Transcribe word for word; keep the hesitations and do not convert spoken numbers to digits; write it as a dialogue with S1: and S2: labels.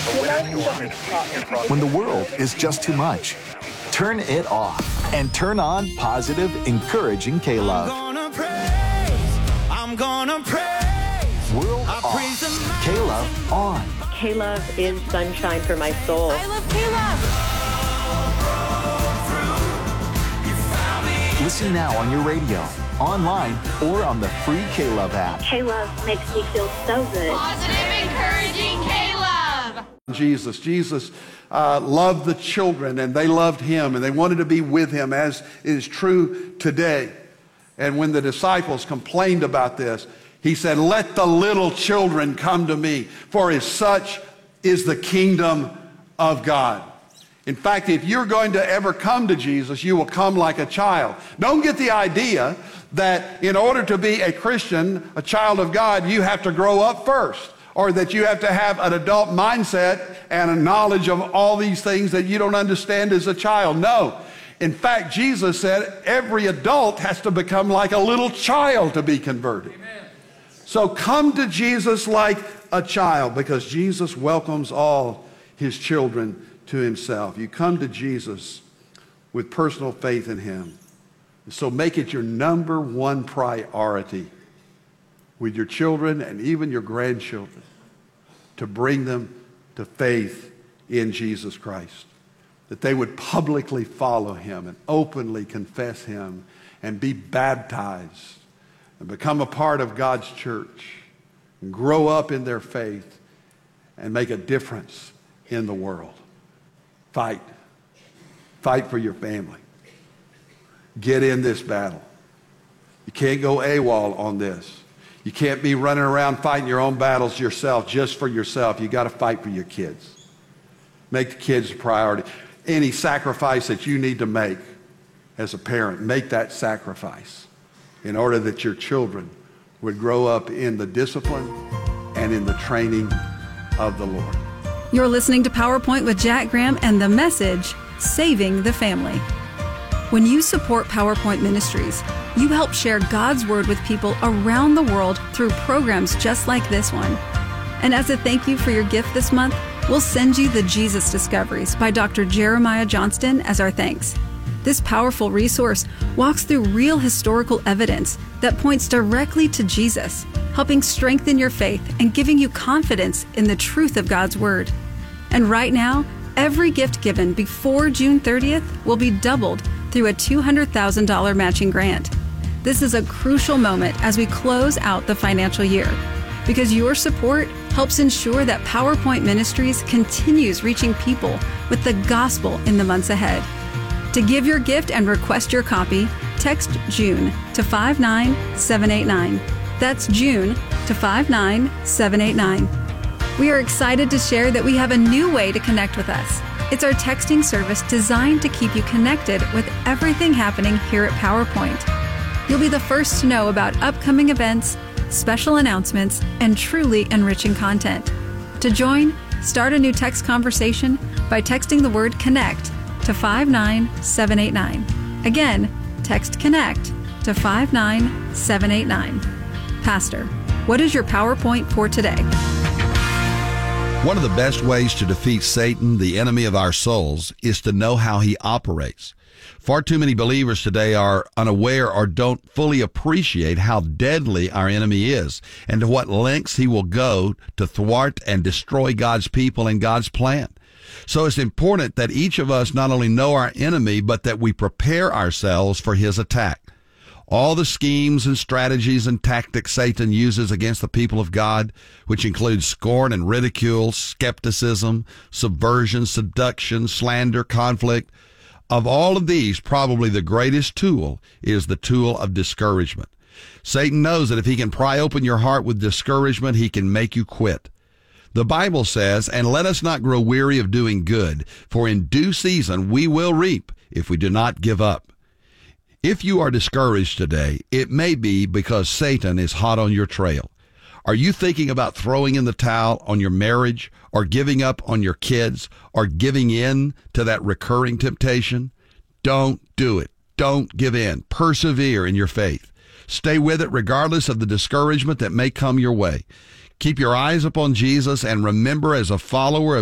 S1: When the world is just too much, turn it off and turn on positive, encouraging K-Love.
S2: I'm gonna praise, I'm gonna praise.
S1: World off, K-Love on.
S3: K-Love is sunshine for my soul.
S4: I love K-Love.
S1: Listen now on your radio, online, or on the free K-Love app.
S3: K-Love makes me feel so good.
S4: Positive, encouraging K-Love.
S5: Jesus. Jesus uh, loved the children, and they loved him, and they wanted to be with him, as is true today. And when the disciples complained about this, he said, "Let the little children come to me, for as such is the kingdom of God." In fact, if you're going to ever come to Jesus, you will come like a child. Don't get the idea that in order to be a Christian, a child of God, you have to grow up first, or that you have to have an adult mindset and a knowledge of all these things that you don't understand as a child. No. In fact, Jesus said every adult has to become like a little child to be converted. Amen. So come to Jesus like a child, because Jesus welcomes all his children to himself. You come to Jesus with personal faith in him. So make it your number one priority with your children and even your grandchildren, to bring them to faith in Jesus Christ, that they would publicly follow him and openly confess him and be baptized and become a part of God's church and grow up in their faith and make a difference in the world. Fight. Fight for your family. Get in this battle. You can't go AWOL on this. You can't be running around fighting your own battles yourself, just for yourself. You got to fight for your kids. Make the kids a priority. Any sacrifice that you need to make as a parent, make that sacrifice in order that your children would grow up in the discipline and in the training of the Lord.
S6: You're listening to PowerPoint with Jack Graham and the message, Saving the Family. When you support PowerPoint Ministries, you help share God's Word with people around the world through programs just like this one. And as a thank you for your gift this month, we'll send you the Jesus Discoveries by Doctor Jeremiah Johnston as our thanks. This powerful resource walks through real historical evidence that points directly to Jesus, helping strengthen your faith and giving you confidence in the truth of God's Word. And right now, every gift given before June thirtieth will be doubled through a two hundred thousand dollars matching grant. This is a crucial moment as we close out the financial year, because your support helps ensure that PowerPoint Ministries continues reaching people with the gospel in the months ahead. To give your gift and request your copy, text June to five nine seven eight nine. That's June to five nine seven eight nine. We are excited to share that we have a new way to connect with us. It's our texting service designed to keep you connected with everything happening here at PowerPoint. You'll be the first to know about upcoming events, special announcements, and truly enriching content. To join, start a new text conversation by texting the word CONNECT to five nine seven eight nine. Again, text CONNECT to five nine seven eight nine. Pastor, what is your PowerPoint for today?
S7: One of the best ways to defeat Satan, the enemy of our souls, is to know how he operates. Far too many believers today are unaware or don't fully appreciate how deadly our enemy is and to what lengths he will go to thwart and destroy God's people and God's plan. So it's important that each of us not only know our enemy, but that we prepare ourselves for his attack. All the schemes and strategies and tactics Satan uses against the people of God, which include scorn and ridicule, skepticism, subversion, seduction, slander, conflict, of all of these, probably the greatest tool is the tool of discouragement. Satan knows that if he can pry open your heart with discouragement, he can make you quit. The Bible says, "And let us not grow weary of doing good, for in due season we will reap if we do not give up." If you are discouraged today, it may be because Satan is hot on your trail. Are you thinking about throwing in the towel on your marriage, or giving up on your kids, or giving in to that recurring temptation? Don't do it. Don't give in. Persevere in your faith. Stay with it regardless of the discouragement that may come your way. Keep your eyes upon Jesus and remember, as a follower of